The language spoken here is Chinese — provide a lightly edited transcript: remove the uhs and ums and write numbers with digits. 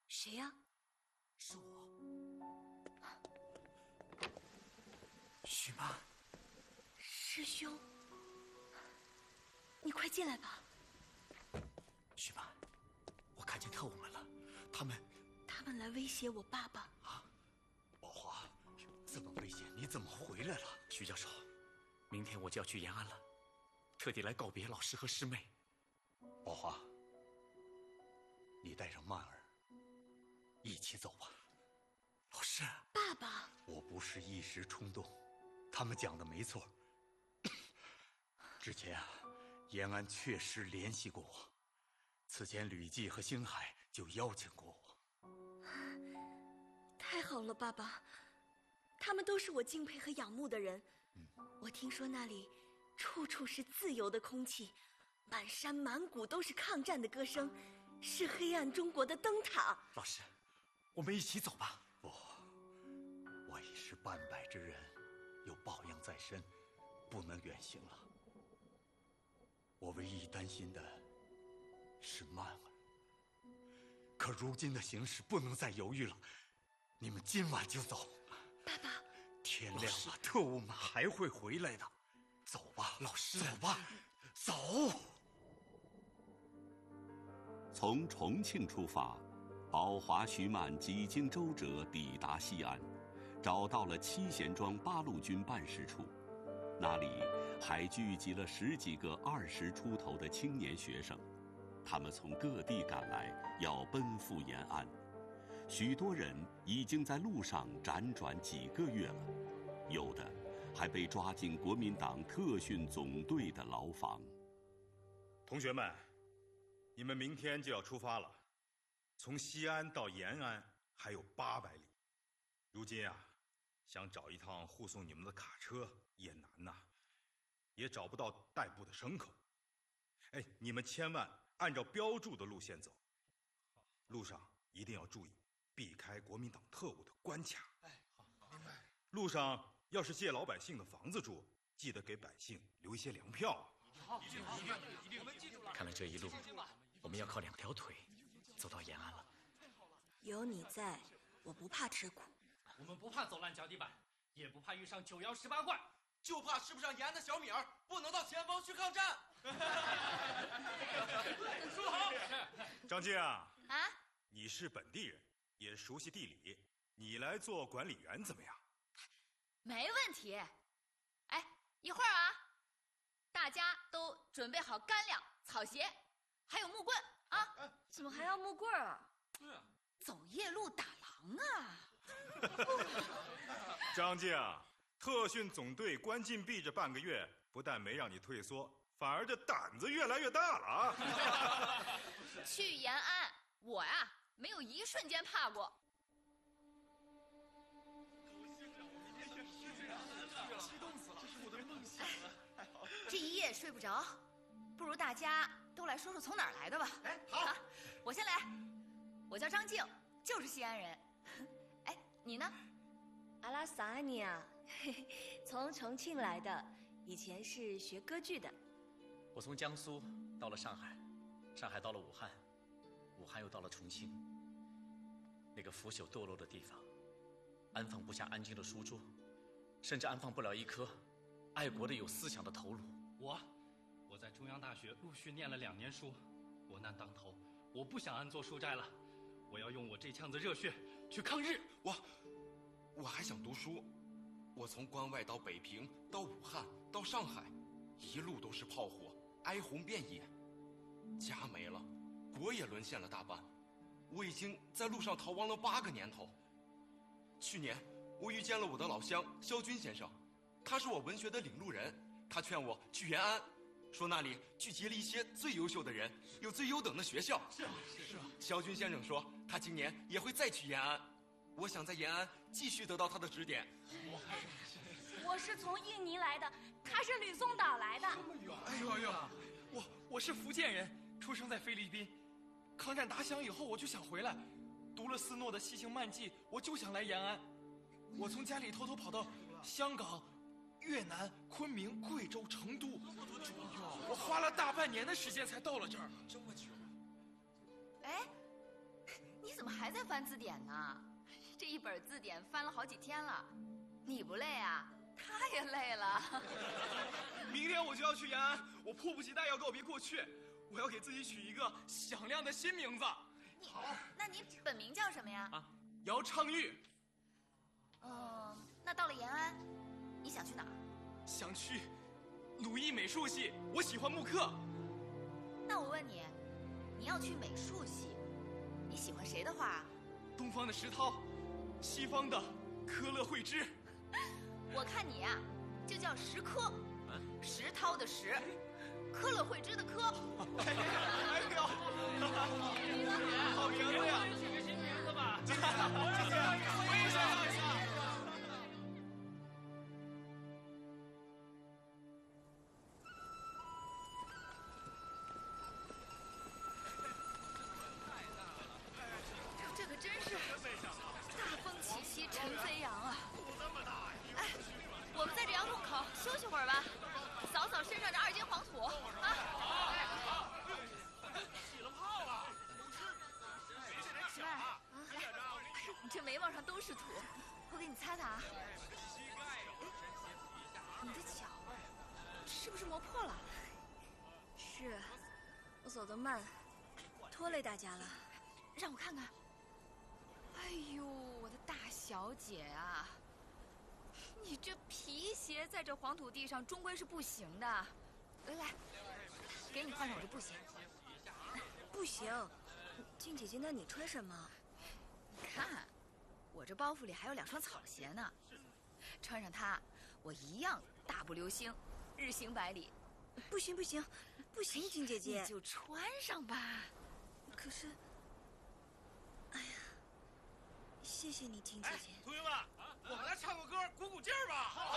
谁呀？ 是我，许曼。 师兄，你快进来吧。 许曼，我看见特务们了，他们来威胁我爸爸。 啊，宝华，这么危险，你怎么回来了？徐教授，明天我就要去延安了，特地来告别老师和师妹。宝华，你带上曼儿一起走吧。老师， 爸爸， 我不是一时冲动，他们讲的没错。之前延安确实联系过我，此前吕季和星海就邀请过我。 太好了，爸爸，他们都是我敬佩和仰慕的人。我听说那里处处是自由的空气，满山满谷都是抗战的歌声，是黑暗中国的灯塔。 老师，我们一起走吧。不，我已是半百之人，有抱恙在身，不能远行了。我唯一担心的是曼儿，可如今的形势不能再犹豫了，你们今晚就走。 爸爸， 天亮了，特务们还会回来的。走吧，老师，走吧，走。 从重庆出发，宝华、徐曼几经周折抵达西安，找到了七贤庄八路军办事处。那里还聚集了10几个20出头的青年学生，他们从各地赶来，要奔赴延安。许多人已经在路上辗转几个月了，有的还被抓进国民党特训总队的牢房。 同学们，你们明天就要出发了，从西安到延安还有800里。如今啊，想找一趟护送你们的卡车也难呐，也找不到代步的牲口。哎，你们千万按照标注的路线走，路上一定要注意避开国民党特务的关卡。 哎，好，明白。 路上要是借老百姓的房子住，记得给百姓留一些粮票。 好，一定，我们记住了。 看来这一路我们要靠2条腿走到延安了。 有你在，我不怕吃苦。 我们不怕走烂脚底板，也不怕遇上9摇18怪， 就怕吃不上延安的小米儿，不能到前方去抗战。 说好。 张静啊， 你是本地人，也熟悉地理， 你来做管理员怎么样？ 没问题。哎，一会儿啊，大家都准备好干粮、草鞋，还有木棍啊！ 怎么还要木棍啊？ 对啊， 走夜路打狼啊！ 张静，特训总队关禁闭这半个月，不但没让你退缩，反而这胆子越来越大了啊！ 去延安，我呀没有一瞬间怕过。 激动死了，这是我的梦想啊！ 这一夜睡不着，不如大家都来说说从哪儿来的吧。 哎，好， 我先来。我叫张静，就是西安人。哎，你呢？ 阿拉萨安尼啊，从重庆来的，以前是学歌剧的。 我从江苏到了上海，上海到了武汉，武汉又到了重庆。那个腐朽堕落的地方，安放不下安静的书桌，甚至安放不了一颗爱国的有思想的头颅。 我在中央大学陆续念了2年书，国难当头，我不想安坐书斋了，我要用我这腔子热血去抗日。 我还想读书，我从关外到北平，到武汉，到上海，一路都是炮火，哀鸿遍野，家没了，国也沦陷了大半，我已经在路上逃亡了8个年头。去年我遇见了我的老乡萧军先生，他是我文学的领路人，他劝我去延安，说那里聚集了一些最优秀的人，有最优等的学校。是啊。萧军先生说他今年也会再去延安，我想在延安继续得到他的指点。 我是从印尼来的，他是吕宋岛来的。 哎呦，我是福建人，出生在菲律宾。抗战打响以后，我就想回来，读了斯诺的《西行漫记》，我就想来延安。我从家里偷偷跑到香港、越南、昆明、贵州、成都，我花了大半年的时间才到了这儿。 这么久？ 哎，你怎么还还在翻字典呢，这一本字典翻了好几天了。你不累啊？他也累了。 明天我就要去延安，我迫不及待要告别过去，我要给自己取一个响亮的新名字。 好，那你本名叫什么呀？ 姚昌钰。 那到了延安，你想去哪儿？ 想去鲁艺美术系，我喜欢木刻。 那我问你，你要去美术系，你喜欢谁的画？ 东方的石涛，西方的科勒惠芝。 我看你呀，就叫石科，石涛的石，科勒惠芝的科。 哎呦，好名字呀！ 取个新名字吧。 我也想要一下。 这可真是大风起兮尘飞扬啊！哎，我们在这杨洞口休息会儿吧，扫扫身上这2斤黄土啊！ 起了泡了， 来，你这眉毛上都是土，我给你擦擦啊。你的脚是不是磨破了？ 是，我走得慢，拖累大家了。 让我看看。哎呦，我的大小姐啊，你这皮鞋在这黄土地上终归是不行的。来，给你换上我这布鞋。 不行，静姐姐，那你穿什么？ 你看，我这包袱里还有2双草鞋呢，穿上它，我一样大步流星，日行百里。 不行不行不行，静姐姐， 你就穿上吧。 可是，哎呀，谢谢你，静姐姐。 同学们，我们来唱个歌，鼓鼓劲儿吧。